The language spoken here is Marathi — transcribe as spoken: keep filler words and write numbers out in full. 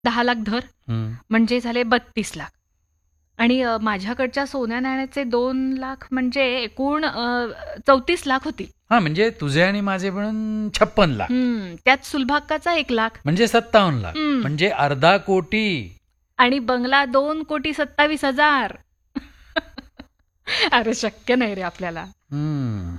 दहा लाख धर, हम्म. म्हणजे झाले बत्तीस लाख. आणि अ, माझ्याकडच्या सोन्या नाण्याचे दोन लाख म्हणजे एकूण अ, चौतीस लाख होतील. हा म्हणजे तुझे आणि माझे म्हणून छप्पन लाख हम्म, त्यात सुलभाक्काचा एक लाख. म्हणजे सत्तावन्न लाख हम्म. म्हणजे अर्धा कोटी. आणि बंगला दोन कोटी सत्तावीस हजार. अरे शक्य नाही रे आपल्याला. हम्म